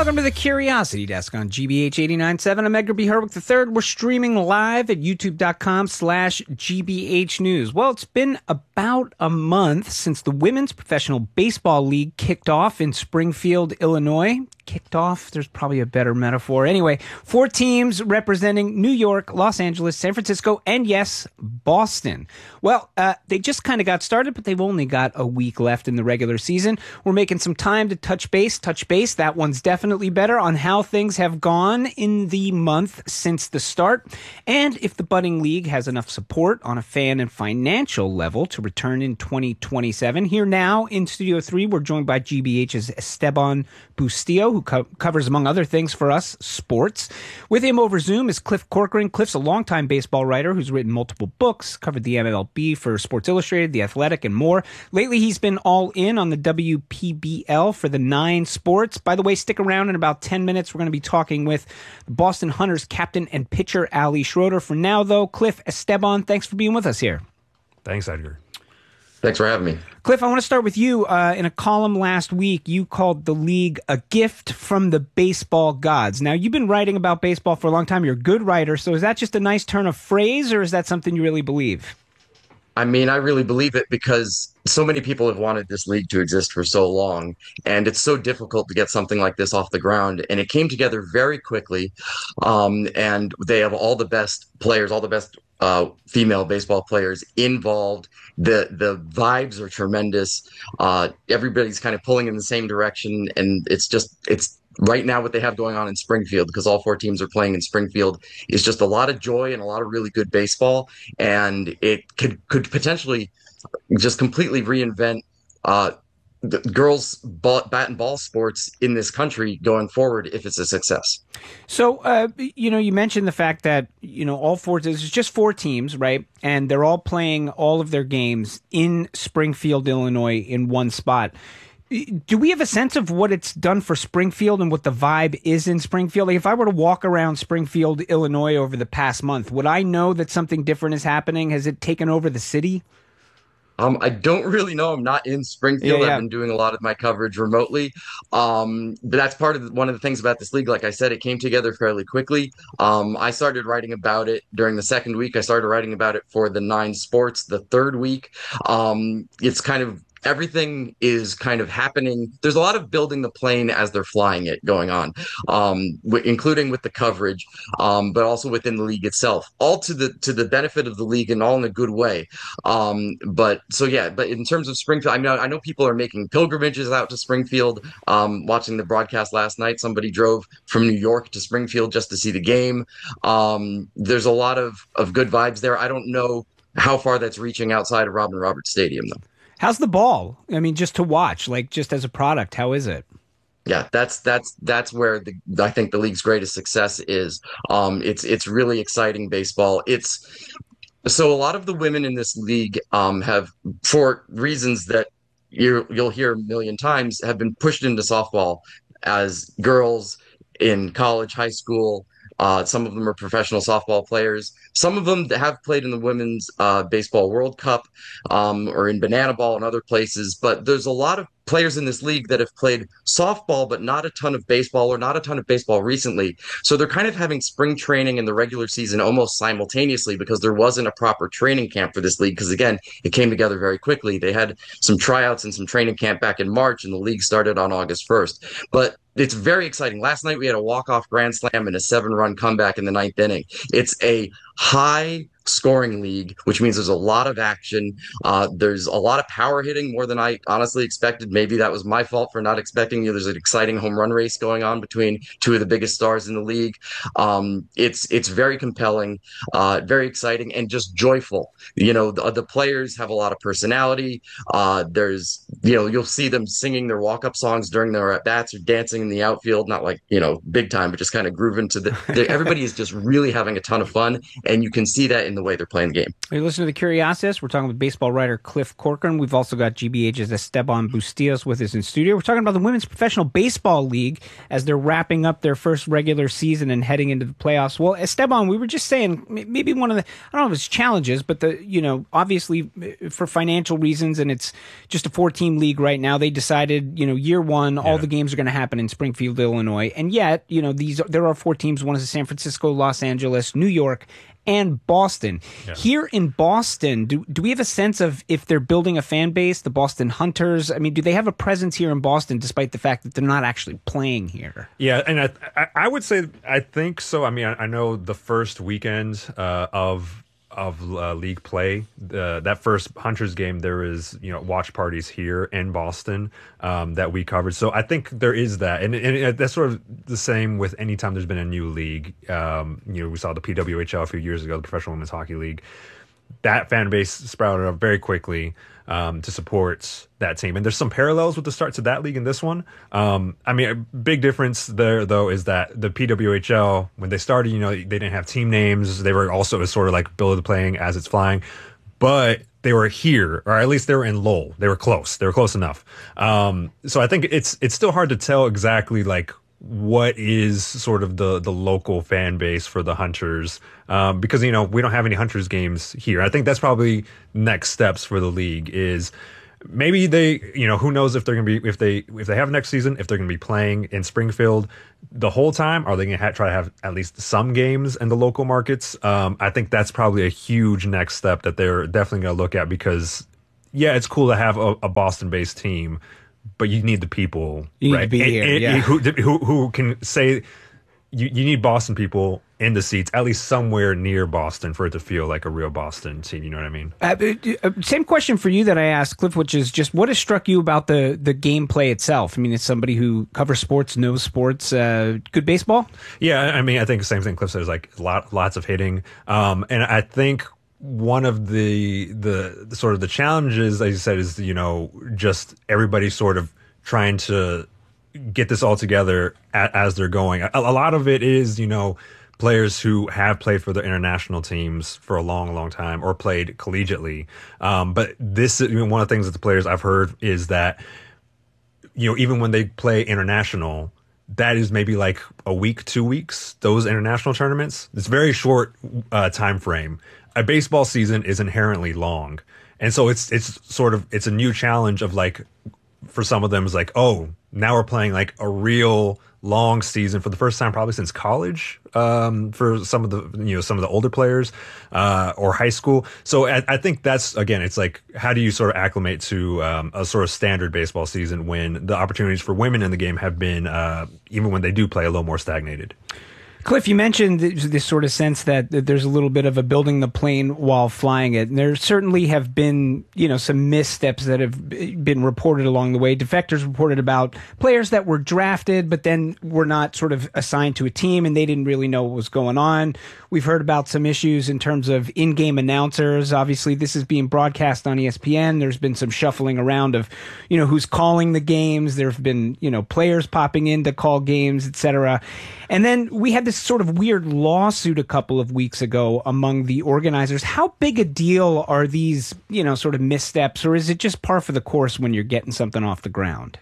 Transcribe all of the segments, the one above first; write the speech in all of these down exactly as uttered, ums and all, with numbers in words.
Welcome to the Curiosity Desk on G B H eighty-nine point seven. I'm Edgar B. Herwick the third. We're streaming live at youtube.com slash GBH News. Well, it's been about a month since the Women's Professional Baseball League kicked off in Springfield, Illinois. Kicked off, there's probably a better metaphor. Anyway, four teams representing New York, Los Angeles, San Francisco, and yes, Boston. Well, uh, they just kind of got started, but they've only got a week left in the regular season. We're making some time to touch base. Touch base, that one's definitely better, on how things have gone in the month since the start, and if the budding league has enough support on a fan and financial level to return in twenty twenty-seven. Here now in Studio three, we're joined by G B H's Esteban Bustillo, who co- covers, among other things for us, sports. With him over Zoom is Cliff Corcoran. Cliff's a longtime baseball writer who's written multiple books, covered the M L B for Sports Illustrated, The Athletic, and more. Lately, he's been all in on the W P B L for the Nine Sports. By the way, stick around. In about ten minutes, we're going to be talking with the Boston Hunters captain and pitcher, Ali Schroeder. For now, though, Cliff, Esteban, thanks for being with us here. Thanks, Edgar. Thanks for having me. Cliff, I want to start with you. Uh, in a column last week, you called the league a gift from the baseball gods. Now, you've been writing about baseball for a long time. You're a good writer. So is that just a nice turn of phrase, or is that something you really believe? I mean, I really believe it because so many people have wanted this league to exist for so long, and it's so difficult to get something like this off the ground. And it came together very quickly, um, and they have all the best players, all the best uh, female baseball players involved. The the vibes are tremendous. Uh, everybody's kind of pulling in the same direction, and it's just it's. Right now, what they have going on in Springfield, because all four teams are playing in Springfield, is just a lot of joy and a lot of really good baseball. And it could could potentially just completely reinvent uh, the girls' ball, bat and ball sports in this country going forward if it's a success. So, uh, you know, you mentioned the fact that, you know, all four, there's just four teams, right? And they're all playing all of their games in Springfield, Illinois, in one spot. Do we have a sense of what it's done for Springfield and what the vibe is in Springfield? Like if I were to walk around Springfield, Illinois over the past month, would I know that something different is happening? Has it taken over the city? Um, I don't really know. I'm not in Springfield. Yeah, yeah. I've been doing a lot of my coverage remotely. Um, but that's part of the, one of the things about this league. Like I said, it came together fairly quickly. Um, I started writing about it during the second week. I started writing about it for the Nine Sports the third week. Um, it's kind of Everything is kind of happening. There's a lot of building the plane as they're flying it going on, um, w- including with the coverage, um, but also within the league itself, all to the to the benefit of the league and all in a good way. Um, but so yeah, but in terms of Springfield, I know I know people are making pilgrimages out to Springfield. Um, watching the broadcast last night, somebody drove from New York to Springfield just to see the game. Um, there's a lot of of good vibes there. I don't know how far that's reaching outside of Robin Roberts Stadium, though. How's the ball? I mean, just to watch, like just as a product, how is it? Yeah, that's that's that's where the I think the league's greatest success is. Um, it's it's really exciting baseball. It's so a lot of the women in this league um, have, for reasons that you you'll hear a million times, have been pushed into softball as girls in college, high school. Uh, some of them are professional softball players. Some of them have played in the Women's uh, Baseball World Cup um, or in Banana Ball and other places. But there's a lot of players in this league that have played softball, but not a ton of baseball or not a ton of baseball recently. So they're kind of having spring training and the regular season almost simultaneously because there wasn't a proper training camp for this league. Because again, it came together very quickly. They had some tryouts and some training camp back in March, and the league started on August first. But it's very exciting. Last night we had a walk-off grand slam and a seven-run comeback in the ninth inning. It's a high scoring league, which means there's a lot of action. Uh, there's a lot of power hitting, more than I honestly expected. Maybe that was my fault for not expecting. You know, there's an exciting home run race going on between two of the biggest stars in the league. Um, it's it's very compelling, uh, very exciting, and just joyful. You know, the, the players have a lot of personality. Uh, there's, you know, you'll see them singing their walk-up songs during their at-bats or dancing in the outfield, not like, you know, big time, but just kind of grooving to the, the everybody is just really having a ton of fun. and you can see that in the way they're playing the game. You listen to the Curiositas. We're talking with baseball writer Cliff Corcoran. We've also got G B H's Esteban Bustillos with us in studio. We're talking about the Women's Professional Baseball League as they're wrapping up their first regular season and heading into the playoffs. Well, Esteban, we were just saying maybe one of the, I don't know if it's challenges, but the, you know, obviously for financial reasons, and it's just a four-team league right now, they decided, you know, year one, all Yeah. the games are going to happen in Springfield, Illinois. And yet, you know, these there are four teams. One is San Francisco, Los Angeles, New York, and Boston. Yeah. Here in Boston, do do we have a sense of if they're building a fan base, the Boston Hunters? I mean, do they have a presence here in Boston despite the fact that they're not actually playing here? Yeah, and I, I, I would say I think so. I mean, I, I know the first weekend uh, of of uh, league play, uh, that first Hunters game, there was you know watch parties here in Boston um, that we covered. So I think there is that, and, and that's sort of the same with any time there's been a new league. Um, you know, we saw the P W H L a few years ago, the Professional Women's Hockey League. That fan base sprouted up very quickly um, to support that team. And there's some parallels with the starts of that league and this one. Um, I mean, a big difference there, though, is that the P W H L, when they started, you know, they didn't have team names. They were also sort of like build playing as it's flying. But they were here, or at least they were in Lowell. They were close. They were close enough. Um, so I think it's it's still hard to tell exactly, like, what is sort of the the local fan base for the Hunters, um, because you know we don't have any Hunters games here. I think that's probably next steps for the league is maybe they, you know, who knows if they're gonna be if they if they have next season, if they're gonna be playing in Springfield the whole time. Are they gonna ha- try to have at least some games in the local markets? Um, I think that's probably a huge next step that they're definitely gonna look at, because yeah, it's cool to have a, a Boston-based team, but you need the people, You need right? to be And- here, and- yeah. who, who who can say you, you need Boston people in the seats, at least somewhere near Boston, for it to feel like a real Boston team. You know what I mean? Uh, uh, same question for you that I asked Cliff, which is just what has struck you about the the gameplay itself? I mean, as somebody who covers sports, knows sports, uh, good baseball. Yeah, I mean, I think the same thing Cliff says, like lot, lots of hitting. Um, and I think one of the, the the sort of the challenges, as you said, is, you know, just everybody sort of trying to get this all together a, as they're going. A, a lot of it is, you know, players who have played for their international teams for a long, long time or played collegiately. Um, but this, you know, one of the things that the players I've heard is that, you know, even when they play international, that is maybe like a week, two weeks, those international tournaments. It's very short uh, time frame. A baseball season is inherently long. And so it's it's sort of, it's a new challenge of, like, for some of them is like, oh, now we're playing like a real long season for the first time probably since college, um, for some of the, you know, some of the older players, uh, or high school. So I, I think that's, again, it's like, how do you sort of acclimate to um, a sort of standard baseball season when the opportunities for women in the game have been, uh, even when they do play, a little more stagnated? Cliff, you mentioned this, this sort of sense that, that there's a little bit of a building the plane while flying it. And there certainly have been, you know, some missteps that have been reported along the way. Defectors reported about players that were drafted, but then were not sort of assigned to a team and they didn't really know what was going on. We've heard about some issues in terms of in-game announcers. Obviously, this is being broadcast on E S P N. There's been some shuffling around of, you know, who's calling the games. There have been, you know, players popping in to call games, et cetera. And then we had this sort of weird lawsuit a couple of weeks ago among the organizers. How big a deal are these, you know, sort of missteps, or is it just par for the course when you're getting something off the ground?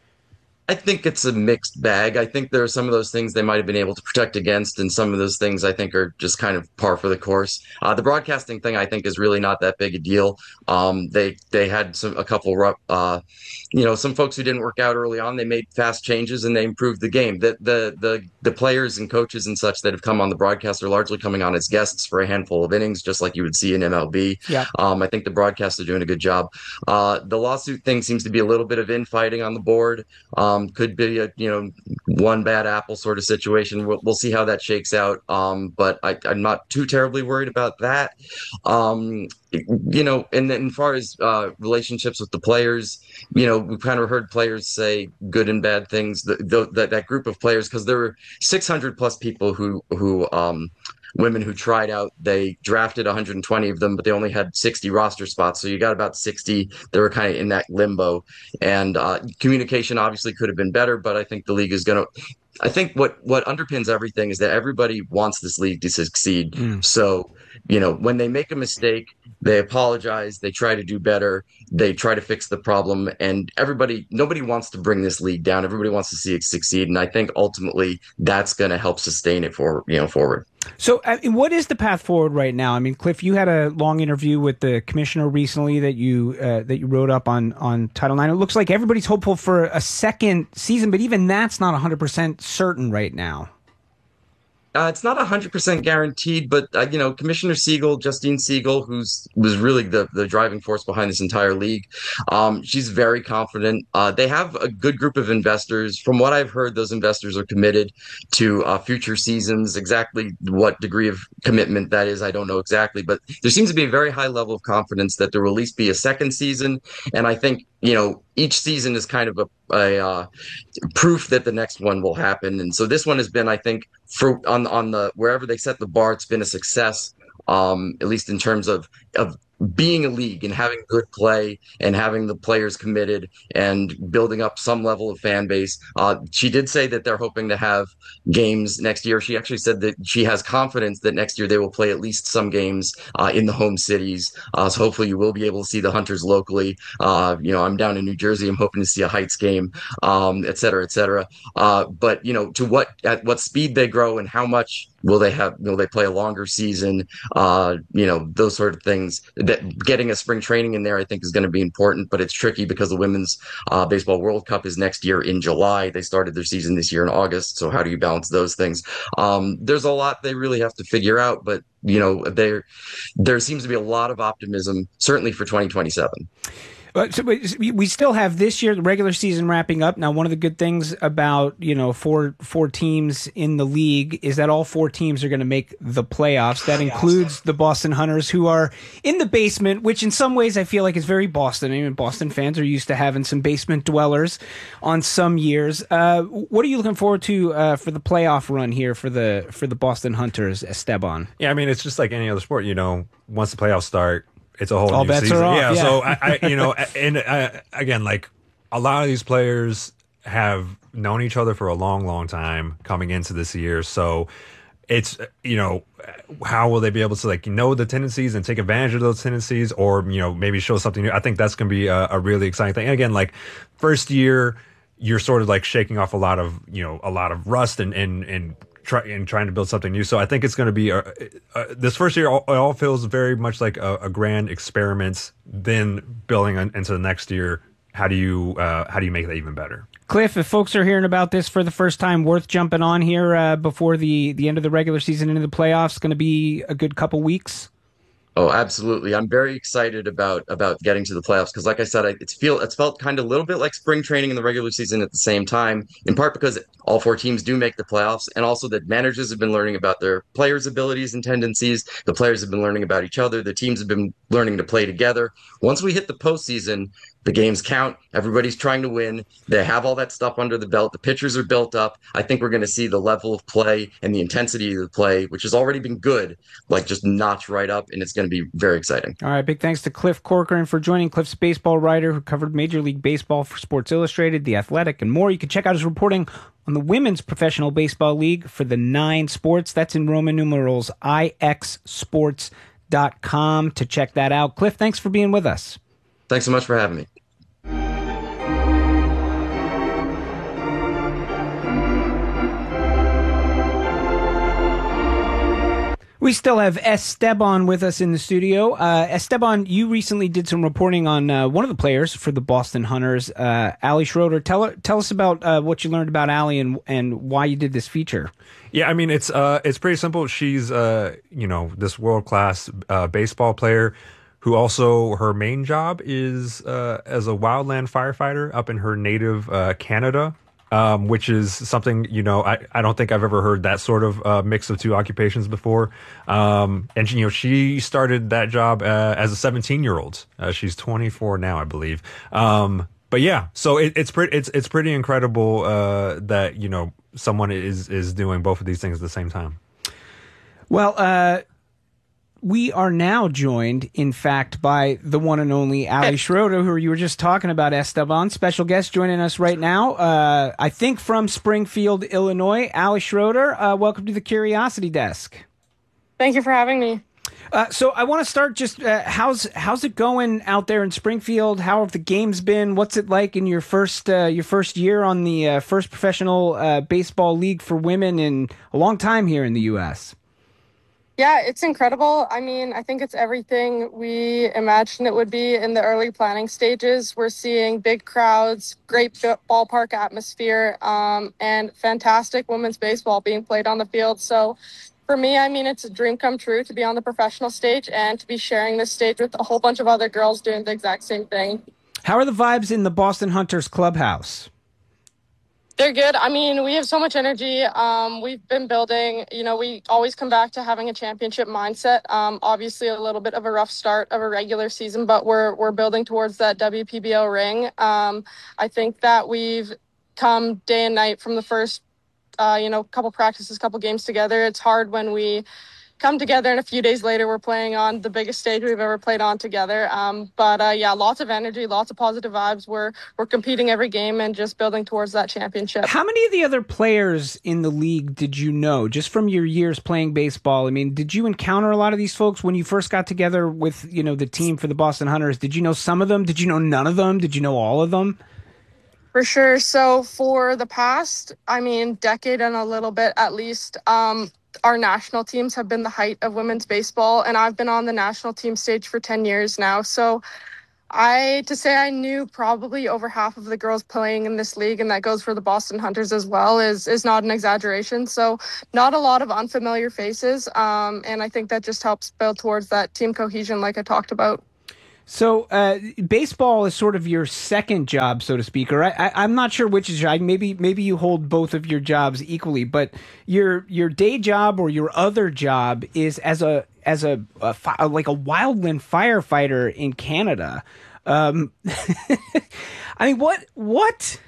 I think it's a mixed bag. I think there are some of those things they might have been able to protect against, and some of those things I think are just kind of par for the course. Uh, the broadcasting thing I think is really not that big a deal. Um, they they had some a couple rough, uh, you know, some folks who didn't work out early on. They made fast changes and they improved the game. The the the the players and coaches and such that have come on the broadcast are largely coming on as guests for a handful of innings, just like you would see in M L B. Yeah. Um, I think the broadcasts are doing a good job. Uh, the lawsuit thing seems to be a little bit of infighting on the board. Um, could be a, you know, one bad apple sort of situation. We'll, we'll see how that shakes out. Um, but I, I'm not too terribly worried about that. Um, you know, and then as far as uh, relationships with the players, you know, we've kind of heard players say good and bad things. The, the, that that group of players, because there were six hundred plus people who who um, women who tried out. They drafted one hundred twenty of them, but they only had sixty roster spots. So you got about sixty that were kind of in that limbo. And uh, communication obviously could have been better, but I think the league is going to. I think what what underpins everything is that everybody wants this league to succeed. Mm. So, you know, when they make a mistake, they apologize, they try to do better, they try to fix the problem, and everybody, nobody wants to bring this league down. Everybody wants to see it succeed, and I think ultimately that's going to help sustain it for you know forward. So, I mean, what is the path forward right now? I mean, Cliff, you had a long interview with the commissioner recently that you uh, that you wrote up on on Title nine. It looks like everybody's hopeful for a second season, but even that's not one hundred percent certain right now. Uh, it's not one hundred percent guaranteed, but, uh, you know, Commissioner Siegel, Justine Siegel, who's was really the, the driving force behind this entire league, um, she's very confident. Uh, they have a good group of investors. From what I've heard, those investors are committed to uh, future seasons. Exactly what degree of commitment that is, I don't know exactly, but there seems to be a very high level of confidence that there will at least be a second season. And I think, you know, each season is kind of a, a uh, proof that the next one will happen. And so this one has been, I think, for on on the wherever they set the bar, it's been a success. Um, at least in terms of of being a league and having good play and having the players committed and building up some level of fan base. Uh, she did say that they're hoping to have games next year. She actually said that she has confidence that next year they will play at least some games uh, in the home cities. Uh, so hopefully you will be able to see the Hunters locally. Uh, you know, I'm down in New Jersey. I'm hoping to see a Heights game, um, et cetera, et cetera. Uh, but, you know, to what at what speed they grow and how much will they have, will they play a longer season? Uh, you know, those sort of things. That getting a spring training in there, I think, is going to be important, but it's tricky because the Women's uh, Baseball World Cup is next year in July. They started their season this year in August. So how do you balance those things? Um, there's a lot they really have to figure out, but, you know, there, there seems to be a lot of optimism, certainly for twenty twenty-seven. But so we still have this year, the regular season wrapping up. Now, one of the good things about, you know, four four teams in the league is that all four teams are going to make the playoffs. That includes the Boston Hunters, who are in the basement, which in some ways I feel like is very Boston. I mean, Boston fans are used to having some basement dwellers on some years. Uh, what are you looking forward to uh, for the playoff run here for the for the Boston Hunters, Esteban? Yeah, I mean, it's just like any other sport. You know, once the playoffs start, it's a whole All new bets season. are off, yeah, yeah. So I, I, you know, and uh, again, like a lot of these players have known each other for a long, long time coming into this year. So it's, you know, how will they be able to like know the tendencies and take advantage of those tendencies, or you know, maybe show something new? I think that's going to be a, a really exciting thing. And again, like first year, you're sort of like shaking off a lot of, you know, a lot of rust and and and. Try, and trying to build something new. So I think it's going to be a, a, this first year, all, it all feels very much like a, a grand experiment. Then building on, into the next year, how do you uh, how do you make that even better? Cliff, if folks are hearing about this for the first time, worth jumping on here uh, before the, the end of the regular season into the playoffs. Going to be a good couple weeks. Oh, absolutely. I'm very excited about about getting to the playoffs because, like I said, I, it's feel it's felt kind of a little bit like spring training in the regular season at the same time, in part because all four teams do make the playoffs, and also that managers have been learning about their players' abilities and tendencies. The players have been learning about each other. The teams have been learning to play together. Once we hit the postseason, the games count. Everybody's trying to win. They have all that stuff under the belt. The pitchers are built up. I think we're going to see the level of play and the intensity of the play, which has already been good, like just notch right up, and it's going to be very exciting. All right, big thanks to Cliff Corcoran for joining. Cliff's baseball writer who covered Major League Baseball for Sports Illustrated, The Athletic, and more. You can check out his reporting on the Women's Professional Baseball League for the Nine Sports. That's in Roman numerals, I X sports dot com to check that out. Cliff, thanks for being with us. Thanks so much for having me. We still have Esteban with us in the studio. Uh, Esteban, you recently did some reporting on uh, one of the players for the Boston Hunters, uh, Allie Schroeder. Tell tell us about uh, what you learned about Allie and and why you did this feature. Yeah, I mean it's uh it's pretty simple. She's uh you know this world class uh, baseball player who also her main job is uh, as a wildland firefighter up in her native uh, Canada. Um, which is something, you know, I, I don't think I've ever heard that sort of uh, mix of two occupations before. Um, and, you know, she started that job uh, as a seventeen-year-old. Uh, she's twenty-four now, I believe. Um, but, yeah, so it, it's, pretty, it's, it's pretty incredible uh, that, you know, someone is, is doing both of these things at the same time. Well, uh, we are now joined, in fact, by the one and only Ali Schroeder, who you were just talking about, Esteban. Special guest joining us right now, uh, I think from Springfield, Illinois. Ali Schroeder, uh, welcome to the Curiosity Desk. Thank you for having me. Uh, so I want to start just uh, how's how's it going out there in Springfield? How have the games been? What's it like in your first uh, your first year on the uh, first professional uh, baseball league for women in a long time here in the U S? Yeah, it's incredible. I mean, I think it's everything we imagined it would be in the early planning stages. We're seeing big crowds, great ballpark atmosphere, um, and fantastic women's baseball being played on the field. So for me, I mean, it's a dream come true to be on the professional stage and to be sharing this stage with a whole bunch of other girls doing the exact same thing. How are the vibes in the Boston Hunters clubhouse? They're good. I mean, we have so much energy. Um, we've been building, you know, we always come back to having a championship mindset. Um, obviously a little bit of a rough start of a regular season, but we're we're building towards that W P B L ring. Um, I think that we've come day and night from the first, uh, you know, couple practices, couple games together. It's hard when we come together and a few days later we're playing on the biggest stage we've ever played on together. Um, but uh, yeah, lots of energy, lots of positive vibes. We're we're competing every game and just building towards that championship. How many of the other players in the league did you know just from your years playing baseball? I mean, did you encounter a lot of these folks when you first got together with, you know, the team for the Boston Hunters? Did you know some of them? Did you know none of them? Did you know all of them? For sure. So for the past, I mean, decade and a little bit at least, um, our national teams have been the height of women's baseball, and I've been on the national team stage for ten years now. So I, to say I knew probably over half of the girls playing in this league, and that goes for the Boston Hunters as well, is is not an exaggeration. So not a lot of unfamiliar faces, um, and I think that just helps build towards that team cohesion like I talked about. So uh, baseball is sort of your second job, so to speak, or I, I, I'm not sure which is your, maybe maybe you hold both of your jobs equally, but your your day job or your other job is as a as a, a fi- like a wildland firefighter in Canada. Um, I mean, what what?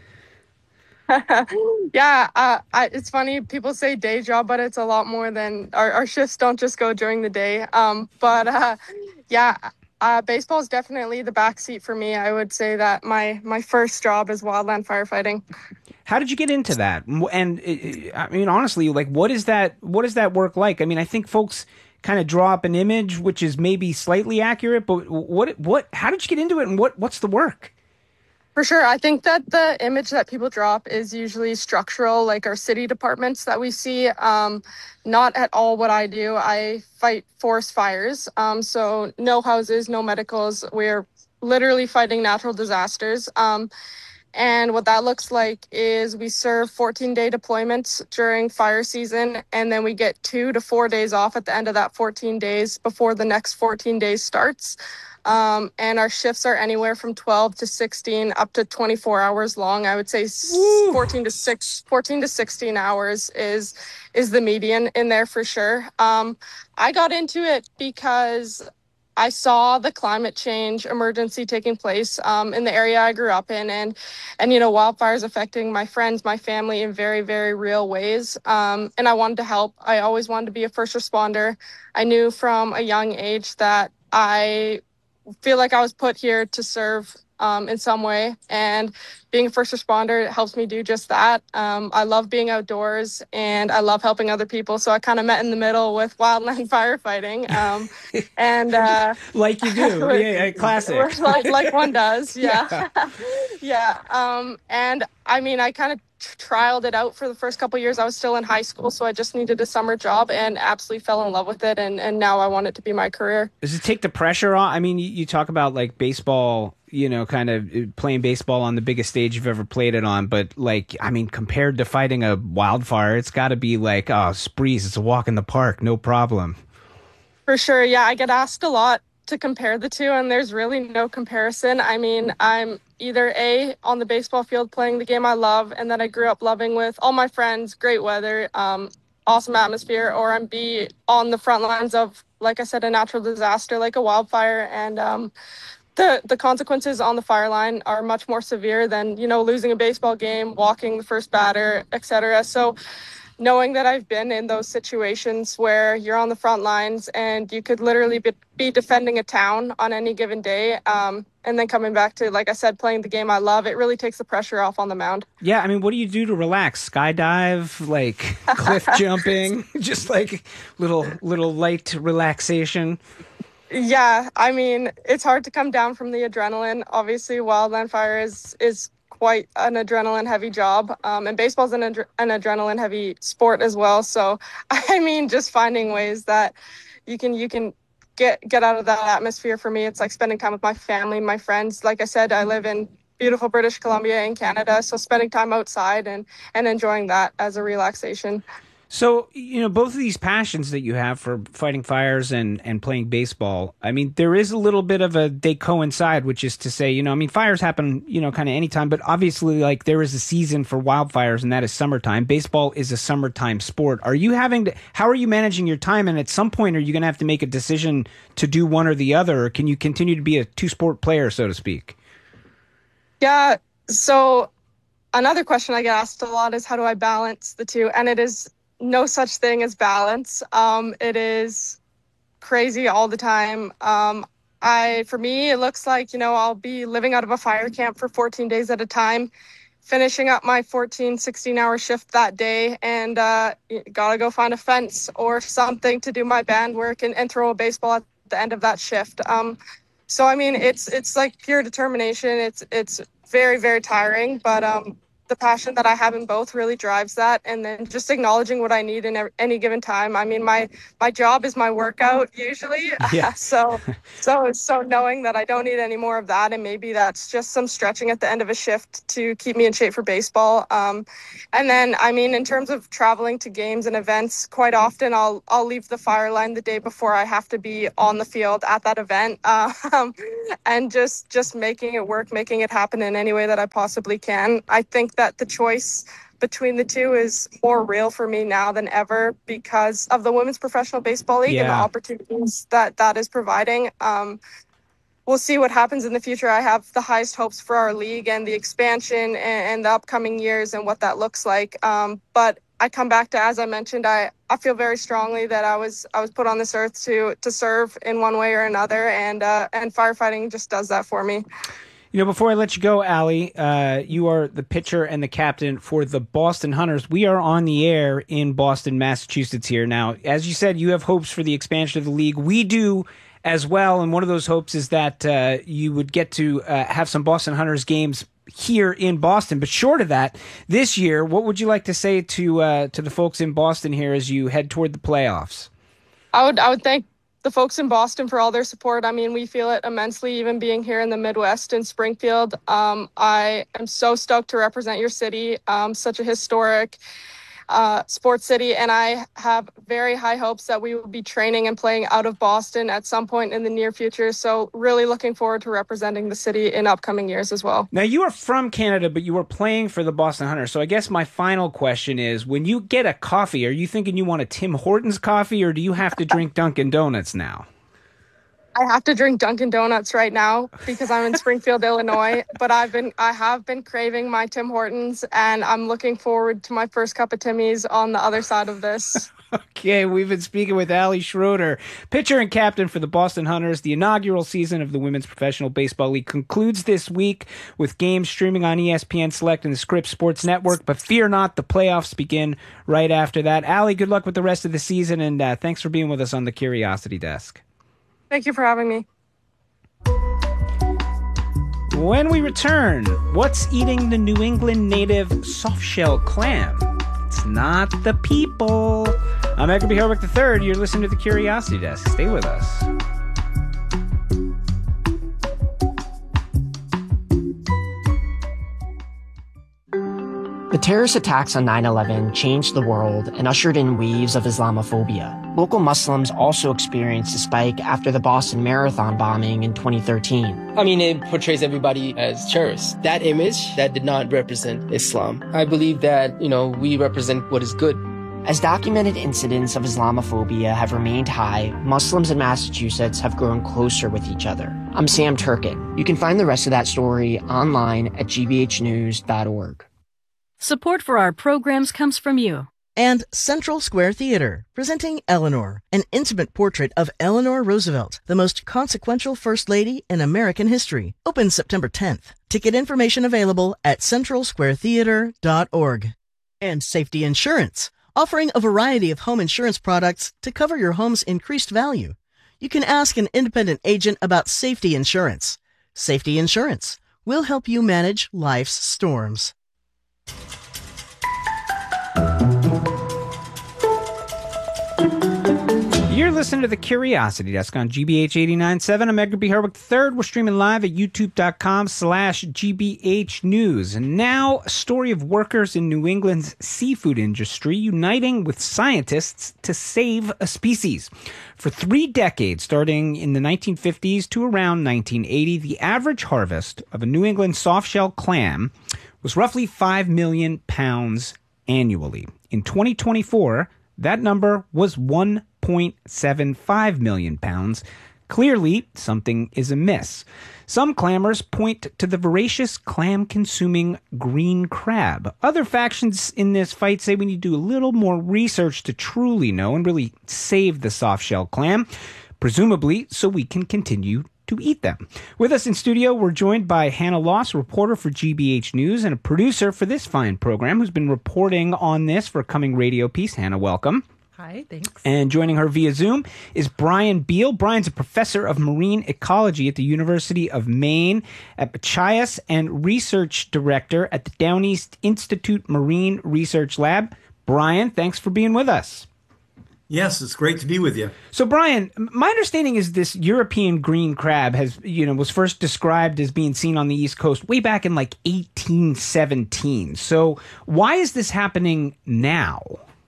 yeah, uh, I, it's funny. People say day job, but it's a lot more than our, our shifts don't just go during the day. Um, but uh, yeah. Uh, baseball is definitely the backseat for me. I would say that my my first job is wildland firefighting. How did you get into that? And I mean, honestly, like, what is that? What is that work like? I mean, I think folks kind of draw up an image which is maybe slightly accurate, but what what? How did you get into it, and what what's the work? For sure. I think that the image that people draw up is usually structural, like our city departments that we see. Um, not at all what I do. I fight forest fires. Um, so no houses, no medicals. We're literally fighting natural disasters. Um, and what that looks like is we serve fourteen-day deployments during fire season, and then we get two to four days off at the end of that fourteen days before the next fourteen days starts. Um, and our shifts are anywhere from twelve to sixteen up to twenty-four hours long. I would say Woo. fourteen to six, fourteen to sixteen hours is is the median in there for sure. Um, I got into it because I saw the climate change emergency taking place um, in the area I grew up in, and and you know, wildfires affecting my friends, my family in very, very real ways. Um, and I wanted to help. I always wanted to be a first responder. I knew from a young age that I feel like I was put here to serve um, in some way, and being a first responder helps me do just that. Um, I love being outdoors and I love helping other people. So I kind of met in the middle with wildland firefighting. Um, and uh, like you do, yeah, yeah, classic. like, like one does, yeah, yeah. yeah. Um, and I mean, I kind of trialed it out for the first couple of years. I was still in high school, so I just needed a summer job and absolutely fell in love with it. And, and now I want it to be my career. Does it take the pressure off? I mean, you, you talk about like baseball, you know, kind of playing baseball on the biggest stage you've ever played it on. But like, I mean, compared to fighting a wildfire, it's got to be like, oh, it's a breeze. It's a walk in the park. No problem. For sure. Yeah, I get asked a lot to compare the two, and there's really no comparison. I mean, I'm either A, on the baseball field playing the game I love and that I grew up loving with all my friends, great weather, um, awesome atmosphere, or I'm B, on the front lines of, like I said, a natural disaster like a wildfire, and um, the the consequences on the fire line are much more severe than, you know, losing a baseball game, walking the first batter, et cetera. So knowing that I've been in those situations where you're on the front lines and you could literally be, be defending a town on any given day, um, and then coming back to, like I said, playing the game I love, it really takes the pressure off on the mound. Yeah, I mean, what do you do to relax? Skydive, like cliff jumping, just like little little light relaxation? Yeah, I mean, it's hard to come down from the adrenaline. Obviously, wildland fire is is quite an adrenaline-heavy job, um, and baseball's an, adre- an adrenaline-heavy sport as well. So, I mean, just finding ways that you can you can get get out of that atmosphere. For me, it's like spending time with my family, my friends. Like I said, I live in beautiful British Columbia in Canada, so spending time outside and and enjoying that as a relaxation. So, you know, both of these passions that you have for fighting fires and, and playing baseball, I mean, there is a little bit of a, they coincide, which is to say, you know, I mean, fires happen, you know, kind of anytime, but obviously, like, there is a season for wildfires, and that is summertime. Baseball is a summertime sport. Are you having to, how are you managing your time? And at some point, are you going to have to make a decision to do one or the other, or can you continue to be a two-sport player, so to speak? Yeah, so another question I get asked a lot is, how do I balance the two? And it is no such thing as balance. Um, it is crazy all the time. Um, I, for me, it looks like, you know, I'll be living out of a fire camp for fourteen days at a time, finishing up my fourteen, sixteen hour shift that day, and uh, gotta go find a fence or something to do my band work and, and throw a baseball at the end of that shift. Um, so, I mean, it's, it's like pure determination. It's, it's very, very tiring, but, um, the passion that I have in both really drives that. And then just acknowledging what I need in any given time. I mean, my, my job is my workout usually. Yeah. so, so, so knowing that I don't need any more of that. And maybe that's just some stretching at the end of a shift to keep me in shape for baseball. Um, and then, I mean, in terms of traveling to games and events, quite often I'll, I'll leave the fire line the day before I have to be on the field at that event. Um, and just, just making it work, making it happen in any way that I possibly can. I think that the choice between the two is more real for me now than ever because of the Women's Professional Baseball League yeah. and the opportunities that that is providing. Um, we'll see what happens in the future. I have the highest hopes for our league and the expansion and, and the upcoming years and what that looks like. Um, but I come back to, as I mentioned, I, I feel very strongly that I was I was put on this earth to to serve in one way or another, and uh, and firefighting just does that for me. You know, before I let you go, Allie, uh, you are the pitcher and the captain for the Boston Hunters. We are on the air in Boston, Massachusetts here. Now, as you said, you have hopes for the expansion of the league. We do as well, and one of those hopes is that uh, you would get to uh, have some Boston Hunters games here in Boston. But short of that, this year, what would you like to say to uh, to the folks in Boston here as you head toward the playoffs? I would, I would thank the folks in Boston for all their support. I mean, we feel it immensely, even being here in the Midwest in Springfield. Um, I am so stoked to represent your city, um, such a historic uh, sports city. And I have very high hopes that we will be training and playing out of Boston at some point in the near future. So really looking forward to representing the city in upcoming years as well. Now, you are from Canada, but you were playing for the Boston Hunters. So I guess my final question is, when you get a coffee, are you thinking you want a Tim Hortons coffee, or do you have to drink Dunkin' Donuts now? I have to drink Dunkin' Donuts right now because I'm in Springfield, Illinois, but I've been, I have been craving my Tim Hortons, and I'm looking forward to my first cup of Timmy's on the other side of this. Okay, we've been speaking with Allie Schroeder, pitcher and captain for the Boston Hunters. The inaugural season of the Women's Professional Baseball League concludes this week with games streaming on E S P N Select and the Scripps Sports Network. But fear not, the playoffs begin right after that. Allie, good luck with the rest of the season, and uh, thanks for being with us on the Curiosity Desk. Thank you for having me. When we return, what's eating the New England native softshell clam? It's not the people. I'm Edgar B. Herwick the third. You're listening to the Curiosity Desk. Stay with us. The terrorist attacks on nine eleven changed the world and ushered in waves of Islamophobia. Local Muslims also experienced a spike after the Boston Marathon bombing in twenty thirteen. I mean, it portrays everybody as terrorists. That image, that did not represent Islam. I believe that, you know, we represent what is good. As documented incidents of Islamophobia have remained high, Muslims in Massachusetts have grown closer with each other. I'm Sam Turkin. You can find the rest of that story online at g b h news dot org. Support for our programs comes from you. And Central Square Theater, presenting Eleanor, an intimate portrait of Eleanor Roosevelt, the most consequential First Lady in American history. Open September tenth. Ticket information available at central square theater dot org. And Safety Insurance, offering a variety of home insurance products to cover your home's increased value. You can ask an independent agent about Safety Insurance. Safety Insurance will help you manage life's storms. You're listening to the Curiosity Desk on G B H eighty-nine point seven. I'm Edgar B. Herwick the third. We're streaming live at youtube.com slash GBH News. And now, a story of workers in New England's seafood industry uniting with scientists to save a species. For three decades, starting in the nineteen fifties to around nineteen eighty, the average harvest of a New England softshell clam was roughly five million pounds annually. In twenty twenty-four, that number was one point seven five million pounds. Clearly, something is amiss. Some clammers point to the voracious clam-consuming green crab. Other factions in this fight say we need to do a little more research to truly know and really save the softshell clam, presumably so we can continue to eat them. With us in studio, we're joined by Hannah Loss, a reporter for G B H News and a producer for this fine program, who's been reporting on this for a coming radio piece. Hannah, welcome. Hi, thanks. And joining her via Zoom is Brian Beal. Brian's a professor of marine ecology at the University of Maine at Machias and research director at the Downeast Institute Marine Research Lab. Brian, thanks for being with us. Yes, it's great to be with you. So, Brian, my understanding is this European green crab has, you know, was first described as being seen on the East Coast way back in like eighteen seventeen. So why is this happening now?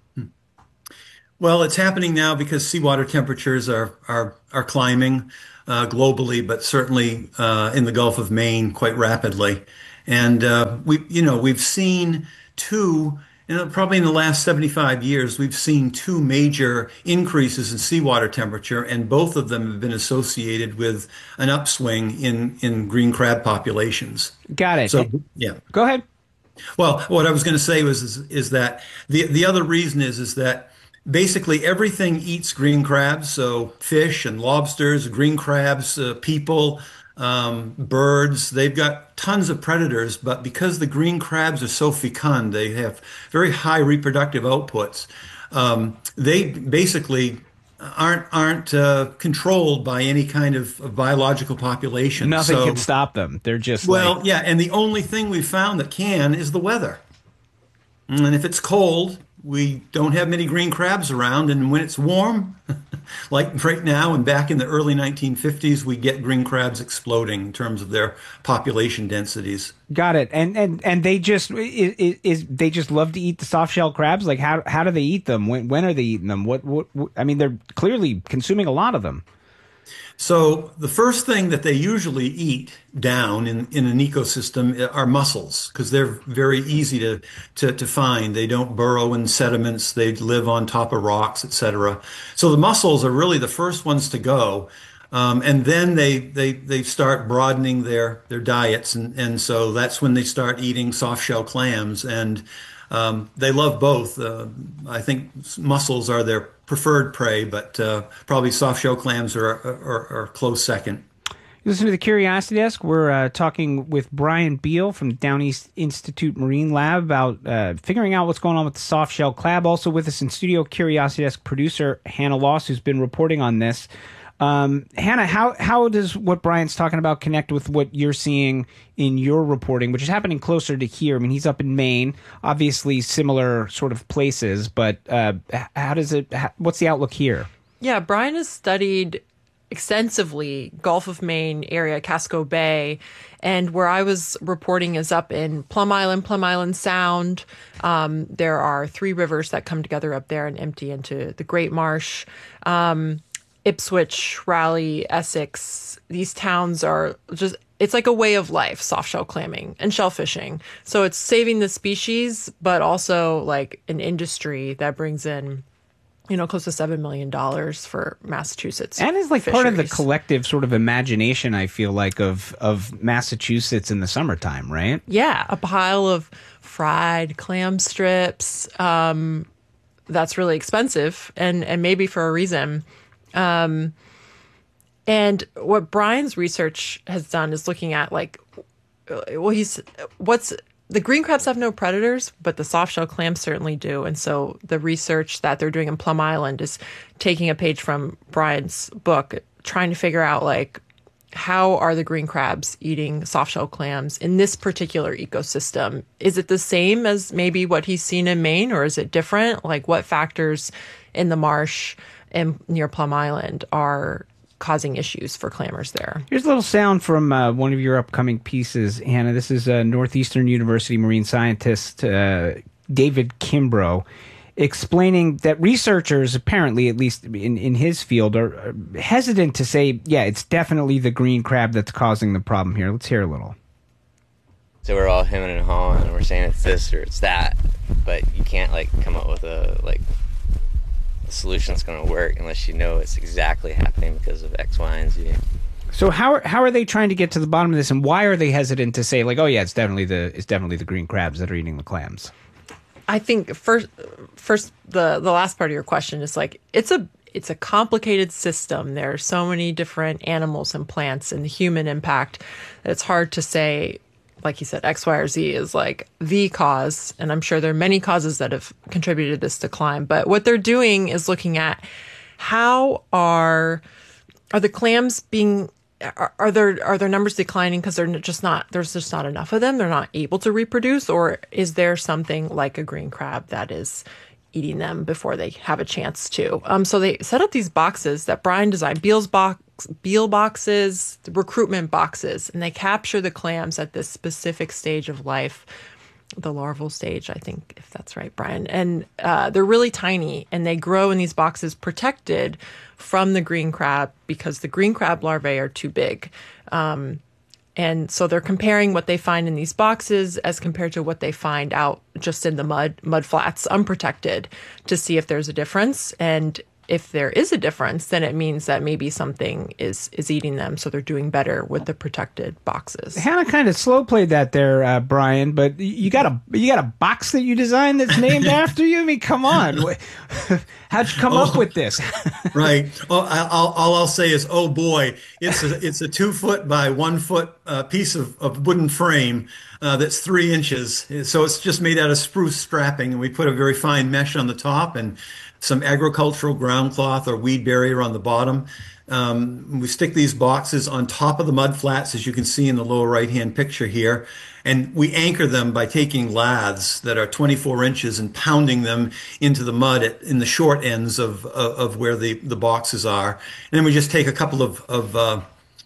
Well, it's happening now because seawater temperatures are are are climbing uh, globally, but certainly uh, in the Gulf of Maine quite rapidly. And uh, we, you know, we've seen two, you know, probably in the last seventy-five years, we've seen two major increases in seawater temperature, and both of them have been associated with an upswing in in green crab populations. Got it. So, yeah. Go ahead. Well, what I was going to say was is, is that the the other reason is is that basically everything eats green crabs, so fish and lobsters, green crabs, uh, people, um, birds. They've got tons of predators, but because the green crabs are so fecund, they have very high reproductive outputs. Um, they basically aren't aren't uh, controlled by any kind of biological population. Nothing so, can stop them. They're just well, like... yeah, and the only thing we've found that can is the weather. And if it's cold, we don't have many green crabs around, and when it's warm, like right now and back in the early nineteen fifties, we get green crabs exploding in terms of their population densities. Got it. And and and they just is, is they just love to eat the soft shell crabs. Like how how do they eat them? When when are they eating them? What what, what I mean, they're clearly consuming a lot of them. So the first thing that they usually eat down in, in an ecosystem are mussels, because they're very easy to, to, to find. They don't burrow in sediments. They live on top of rocks, et cetera. So the mussels are really the first ones to go. Um, and then they, they, they start broadening their, their diets. And, and so that's when they start eating soft shell clams. And um, they love both. Uh, I think mussels are their preferred prey, but uh, probably soft shell clams are, are, are close second. You listen to the Curiosity Desk. We're uh, talking with Brian Beal from Downeast Institute Marine Lab about uh, figuring out what's going on with the soft shell crab. Also with us in studio, Curiosity Desk producer Hannah Loss, who's been reporting on this. Um, Hannah, how how does what Brian's talking about connect with what you're seeing in your reporting, which is happening closer to here? I mean, he's up in Maine, obviously similar sort of places, but uh, how does it? How, what's the outlook here? Yeah, Brian has studied extensively Gulf of Maine area, Casco Bay, and where I was reporting is up in Plum Island, Plum Island Sound. Um, there are three rivers that come together up there and empty into the Great Marsh. Um, Ipswich, Raleigh, Essex, these towns are just, it's like a way of life, soft shell clamming and shellfishing. So it's saving the species, but also like an industry that brings in, you know, close to seven million dollars for Massachusetts. And is like fisheries. Part of the collective sort of imagination, I feel like, of, of Massachusetts in the summertime, right? Yeah, a pile of fried clam strips, um, that's really expensive, and and maybe for a reason. Um, and what Brian's research has done is looking at like, well, he's what's the green crabs have no predators, but the soft shell clams certainly do. And so the research that they're doing in Plum Island is taking a page from Brian's book, trying to figure out like, how are the green crabs eating soft shell clams in this particular ecosystem? Is it the same as maybe what he's seen in Maine, or is it different? Like, what factors in the marsh and near Plum Island are causing issues for clammers there? Here's a little sound from uh, one of your upcoming pieces, Hannah. This is uh, Northeastern University marine scientist uh, David Kimbrough, explaining that researchers, apparently, at least in, in his field, are hesitant to say, yeah, it's definitely the green crab that's causing the problem here. Let's hear a little. So we're all hemming and hawing, and we're saying it's this or it's that, but you can't, like, come up with a, like, a solution that's going to work unless you know it's exactly happening because of X, Y, and Z. So how are, how are they trying to get to the bottom of this, and why are they hesitant to say, like, oh, yeah, it's definitely the it's definitely the green crabs that are eating the clams? I think first, first the, the last part of your question is like, it's a it's a complicated system. There are so many different animals and plants and the human impact that it's hard to say, like you said, X, Y, or Z is like the cause. And I'm sure there are many causes that have contributed to this decline. But what they're doing is looking at how are are the clams being Are, are their are their numbers declining because they're just not there's just not enough of them? They're not able to reproduce, or is there something like a green crab that is eating them before they have a chance to? Um, so they set up these boxes that Brian designed, Beal's box, Beal boxes, the recruitment boxes, and they capture the clams at this specific stage of life, the larval stage, I think, if that's right, Brian. And uh, they're really tiny, and they grow in these boxes protected from the green crab because the green crab larvae are too big. Um, and so they're comparing what they find in these boxes as compared to what they find out just in the mud, mud flats, unprotected, to see if there's a difference. And if there is a difference, then it means that maybe something is is eating them, so they're doing better with the protected boxes. Hannah kind of slow played that there, uh, Brian. But you got a you got a box that you designed that's named after you. I mean, come on, how'd you come oh, up with this? Right. Well, I'll, all I'll say is, oh boy, it's a it's a two foot by one foot uh, piece of, of wooden frame uh, that's three inches. So it's just made out of spruce strapping, and we put a very fine mesh on the top and some agricultural ground cloth or weed barrier on the bottom. Um, we stick these boxes on top of the mud flats, as you can see in the lower right-hand picture here, and we anchor them by taking laths that are twenty-four inches and pounding them into the mud at, in the short ends of, of, of where the, the boxes are. And then we just take a couple of, of uh,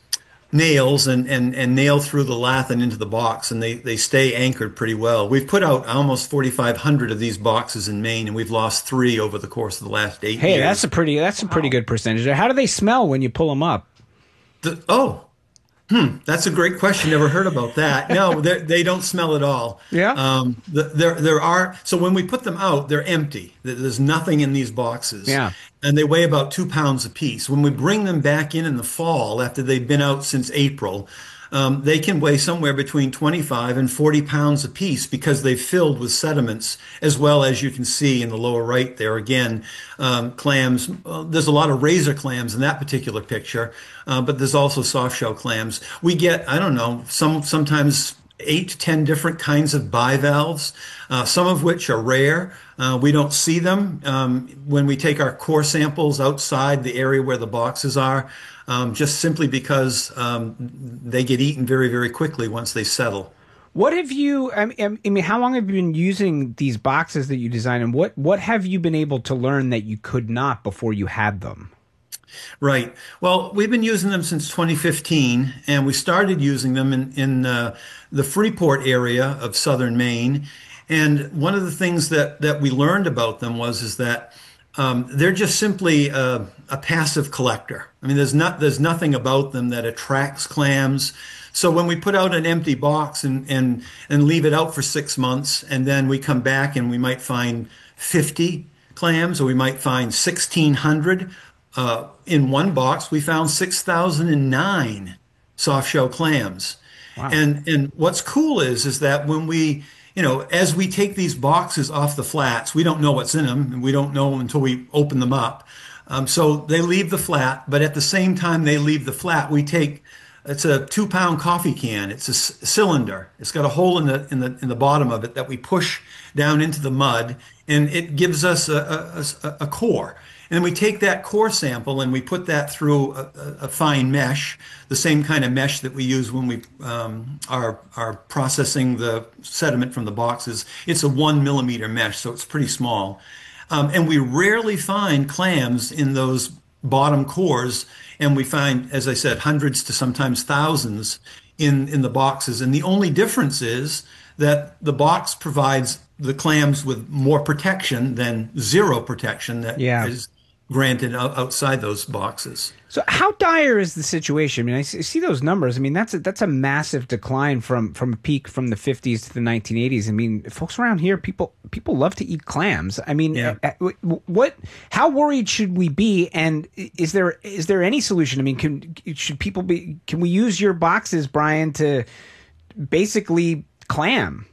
nails and, and, and nail through the lath and into the box, and they, they stay anchored pretty well. We've put out almost forty-five hundred of these boxes in Maine, and we've lost three over the course of the last eight hey, years. Hey, that's a pretty that's a pretty good percentage. How do they smell when you pull them up? The, oh, hmm, that's a great question. Never heard about that. No, they don't smell at all. Yeah. Um, the, there there are so when we put them out, they're empty. There's nothing in these boxes. Yeah. And they weigh about two pounds apiece. When we bring them back in in the fall, after they've been out since April, um, they can weigh somewhere between twenty-five and forty pounds apiece because they've filled with sediments, as well as you can see in the lower right there. Again, um, clams. Uh, there's a lot of razor clams in that particular picture, uh, but there's also soft shell clams. We get, I don't know, some sometimes eight to ten different kinds of bivalves, uh, some of which are rare. Uh, we don't see them um, when we take our core samples outside the area where the boxes are, um, just simply because um, they get eaten very, very quickly once they settle. What have you, I mean, I mean, how long have you been using these boxes that you designed, and what, what have you been able to learn that you could not before you had them? Right. Well, we've been using them since twenty fifteen, and we started using them in, in uh, the Freeport area of southern Maine. And one of the things that, that we learned about them was is that um, they're just simply a, a passive collector. I mean, there's not there's nothing about them that attracts clams. So when we put out an empty box and, and, and leave it out for six months, and then we come back and we might find fifty clams, or we might find sixteen hundred. Uh, in one box, we found six thousand nine soft shell clams. Wow. And and what's cool is is that when we you know, as we take these boxes off the flats, we don't know what's in them, and we don't know until we open them up. Um, so they leave the flat, but at the same time they leave the flat, we take, it's a two pound coffee can. It's a c- cylinder. It's got a hole in the, in the, in the bottom of it that we push down into the mud, and it gives us a, a, a, a core. And we take that core sample and we put that through a, a, a fine mesh, the same kind of mesh that we use when we um, are, are processing the sediment from the boxes. It's a one millimeter mesh, so it's pretty small. Um, and we rarely find clams in those bottom cores. And we find, as I said, hundreds to sometimes thousands in, in the boxes. And the only difference is that the box provides the clams with more protection than zero protection that Yeah. is granted o- outside those boxes. So how dire is the situation? I mean, I see see those numbers. I mean, that's a, that's a massive decline from from a peak from the fifties to the nineteen eighties. I mean, folks around here, people people love to eat clams. I mean, Yeah. uh, uh, what? How worried should we be? And is there is there any solution? I mean, can should people be? Can we use your boxes, Brian, to basically clam?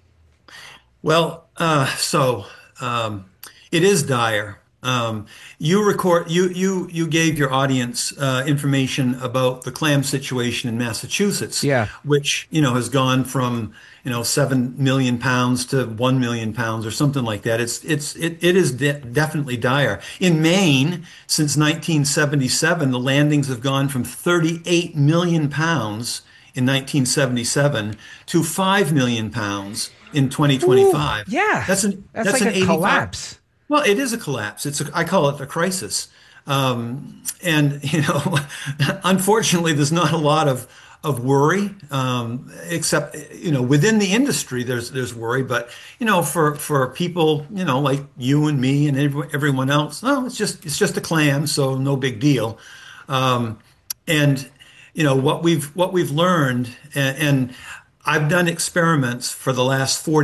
Well, uh, so um, it is dire. Um, you record you you you gave your audience uh, information about the clam situation in Massachusetts, Yeah. which you know has gone from you know seven million pounds to one million pounds or something like that. It's it's it, it is de- definitely dire. In Maine, since nineteen seventy-seven, the landings have gone from thirty-eight million pounds in nineteen seventy-seven to five million pounds in twenty twenty-five. Ooh, yeah, that's an that's, that's like an a eighty-five collapse. Well, it is a collapse. It's a, I call it a crisis. Um, and, you know, unfortunately, there's not a lot of, of worry, um, except, you know, within the industry, there's, there's worry. But, you know, for, for people, you know, like you and me and every, everyone else, no, it's just, it's just a clam. So no big deal. Um, and, you know, what we've, what we've learned, and, and I've done experiments for the last forty